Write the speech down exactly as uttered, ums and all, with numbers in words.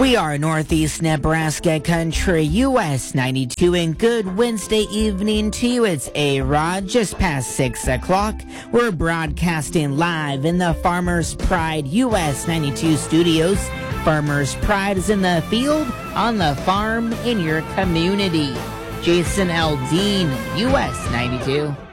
We are Northeast Nebraska Country, U S ninety-two, and good Wednesday evening to you. It's A-Rod, just past six o'clock. We're broadcasting live in the Farmers Pride U S ninety-two studios. Farmers Pride is in the field, on the farm, in your community. Jason Aldean, U S ninety-two.